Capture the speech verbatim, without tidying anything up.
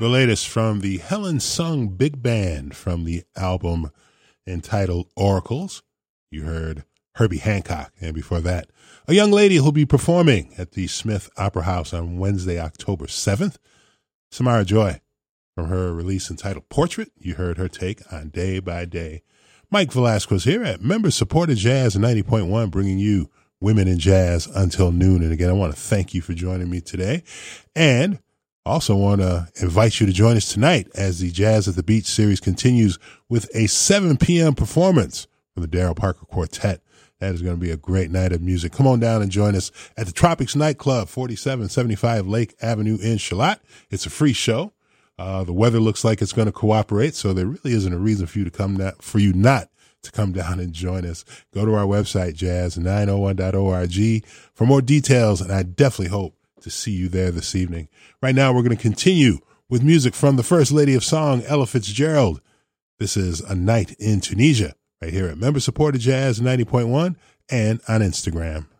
the latest from the Helen Sung Big Band from the album entitled Oracles. You heard Herbie Hancock, and before that, a young lady who'll be performing at the Smith Opera House on Wednesday, October seventh, Samara Joy. From her release entitled Portrait, you heard her take on Day by Day. Mike Velasquez here at Member-Supported Jazz ninety point one, bringing you Women in Jazz until noon. And again, I want to thank you for joining me today. And also want to invite you to join us tonight as the Jazz at the Beach series continues with a seven p.m. performance from the Daryl Parker Quartet. That is going to be a great night of music. Come on down and join us at the Tropics Nightclub, forty-seven seventy-five Lake Avenue in Charlotte. It's a free show. Uh, the weather looks like it's going to cooperate, so there really isn't a reason for you to come down, for you not to come down and join us. Go to our website, jazz nine oh one dot org, for more details, and I definitely hope to see you there this evening. Right now, we're going to continue with music from the First Lady of Song, Ella Fitzgerald. This is A Night in Tunisia, right here at Member Supported Jazz ninety point one and on Instagram.